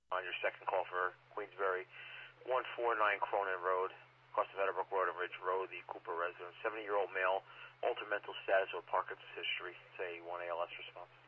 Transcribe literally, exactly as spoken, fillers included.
On your second call for Queensbury, one forty-nine Cronin Road, across the Meadowbrook Road and Ridge Road, the Cooper residence, seventy-year-old male, altered mental status with Parkinson's history. It's a one A L S response.